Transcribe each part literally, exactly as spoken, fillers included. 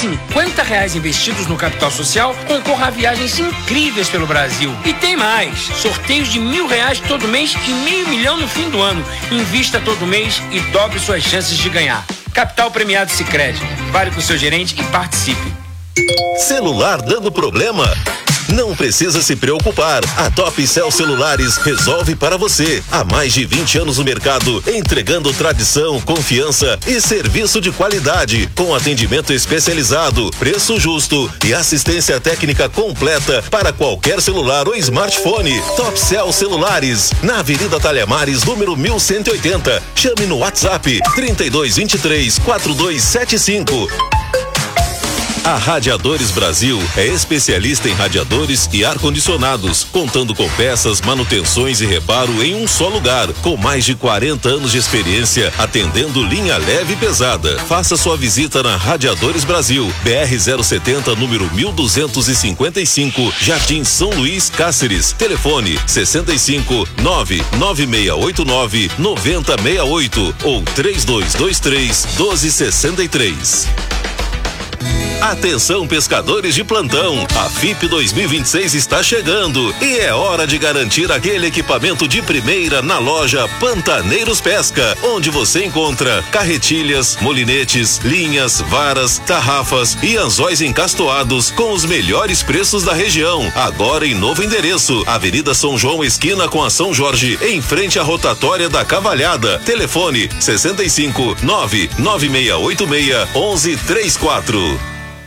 cinquenta reais investidos no capital social, concorra a viagens incríveis pelo Brasil. E tem mais, sorteios de mil reais todo mês e meio milhão no fim do ano. Invista todo mês e dobre suas chances de ganhar. Capital Premiado Sicredi. Fale com o seu gerente e participe. Celular dando problema? Não precisa se preocupar. A Top Cell Celulares resolve para você. Há mais de vinte anos no mercado, entregando tradição, confiança e serviço de qualidade, com atendimento especializado, preço justo e assistência técnica completa para qualquer celular ou smartphone. Top Cell Celulares, na Avenida Talhamares, número mil cento e oitenta. Chame no WhatsApp trinta e dois, vinte e três, quarenta e dois setenta e cinco. A Radiadores Brasil é especialista em radiadores e ar-condicionados, contando com peças, manutenções e reparo em um só lugar, com mais de quarenta anos de experiência, atendendo linha leve e pesada. Faça sua visita na Radiadores Brasil, B R zero setenta, número mil duzentos e cinquenta e cinco, Jardim São Luís, Cáceres. Telefone sessenta e cinco, nove nove seis oito nove, nove zero seis oito ou três dois dois três, um dois seis três. Atenção, pescadores de plantão, a F I P dois mil e vinte e seis está chegando e é hora de garantir aquele equipamento de primeira na loja Pantaneiros Pesca, onde você encontra carretilhas, molinetes, linhas, varas, tarrafas e anzóis encastoados com os melhores preços da região. Agora em novo endereço, Avenida São João, esquina com a São Jorge, em frente à rotatória da Cavalhada. Telefone sessenta e cinco, nove nove seis oito seis, um um três quatro.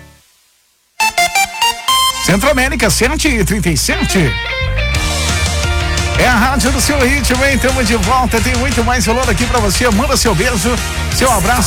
Centro América cento e trinta e sete. É a rádio do seu ritmo, hein? Estamos de volta, tem muito mais valor aqui pra você. Manda seu beijo, seu abraço